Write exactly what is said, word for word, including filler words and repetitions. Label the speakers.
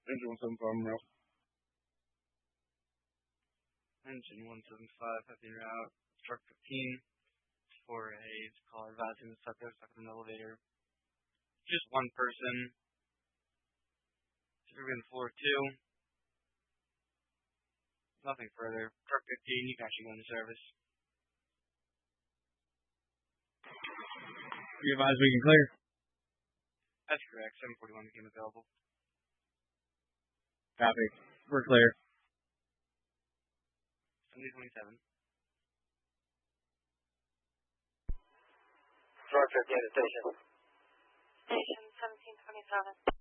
Speaker 1: Engine one seven five, route.
Speaker 2: Engine one seven five, heading route. Truck fifteen. four A, call advising the subject stuck in an elevator. Just one person. Suburban floor two. Nothing further. Truck fifteen, you can actually go into service.
Speaker 1: We advise we can clear.
Speaker 2: That's correct. seven forty-one became available.
Speaker 1: Copy. We're clear.
Speaker 2: seventy twenty-seven.
Speaker 3: Truck fifteen to station.
Speaker 4: Station seventeen twenty-seven.